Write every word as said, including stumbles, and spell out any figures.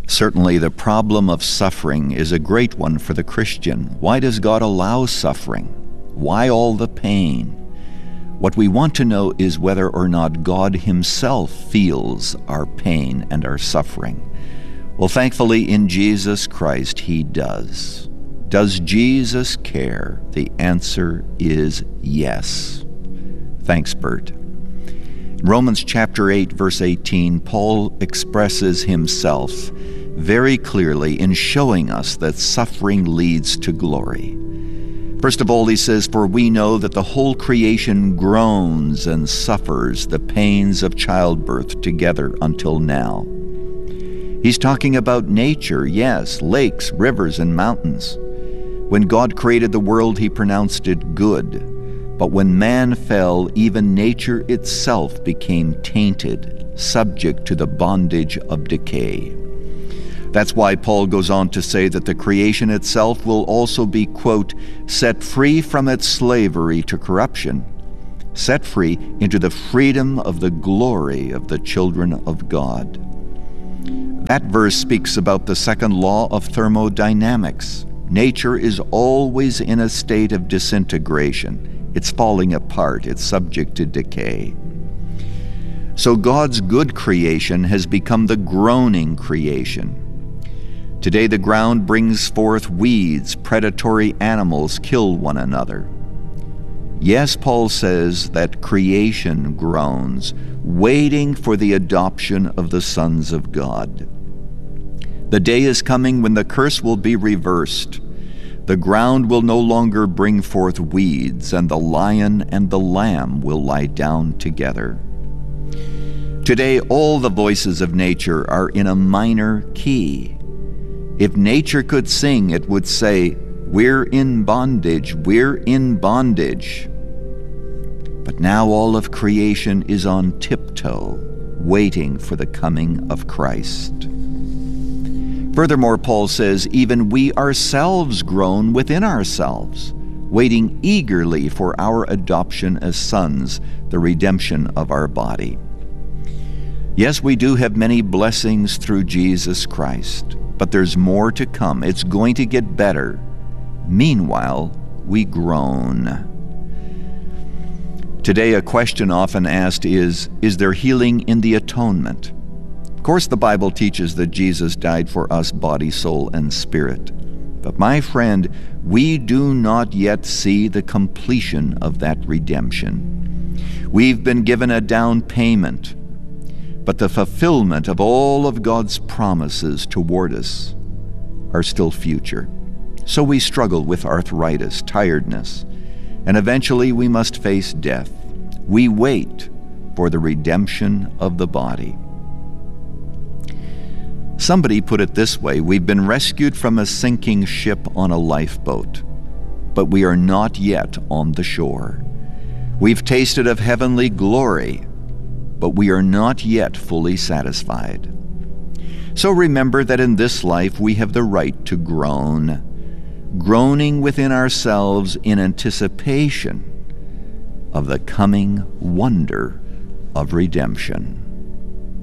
Certainly, the problem of suffering is a great one for the Christian. Why does God allow suffering? Why all the pain? What we want to know is whether or not God Himself feels our pain and our suffering. Well, thankfully, in Jesus Christ, He does. Does Jesus care? The answer is yes. Thanks, Bert. In Romans chapter eight, verse eighteen, Paul expresses himself very clearly in showing us that suffering leads to glory. First of all, he says, "For we know that the whole creation groans and suffers the pains of childbirth together until now." He's talking about nature, yes, lakes, rivers, and mountains. When God created the world, He pronounced it good. But when man fell, even nature itself became tainted, subject to the bondage of decay. That's why Paul goes on to say that the creation itself will also be, quote, set free from its slavery to corruption, set free into the freedom of the glory of the children of God. That verse speaks about the second law of thermodynamics. Nature is always in a state of disintegration. It's falling apart. It's subject to decay. So God's good creation has become the groaning creation. Today the ground brings forth weeds, predatory animals kill one another. Yes, Paul says that creation groans, waiting for the adoption of the sons of God. The day is coming when the curse will be reversed. The ground will no longer bring forth weeds, and the lion and the lamb will lie down together. Today, all the voices of nature are in a minor key. If nature could sing, it would say, "We're in bondage, we're in bondage." But now all of creation is on tiptoe, waiting for the coming of Christ. Furthermore, Paul says, even we ourselves groan within ourselves, waiting eagerly for our adoption as sons, the redemption of our body. Yes, we do have many blessings through Jesus Christ, but there's more to come. It's going to get better. Meanwhile, we groan. Today, a question often asked is, is there healing in the atonement? Of course, the Bible teaches that Jesus died for us, body, soul, and spirit. But my friend, we do not yet see the completion of that redemption. We've been given a down payment, but the fulfillment of all of God's promises toward us are still future. So we struggle with arthritis, tiredness, and eventually we must face death. We wait for the redemption of the body. Somebody put it this way: we've been rescued from a sinking ship on a lifeboat, but we are not yet on the shore. We've tasted of heavenly glory, but we are not yet fully satisfied. So remember that in this life we have the right to groan, groaning within ourselves in anticipation of the coming wonder of redemption.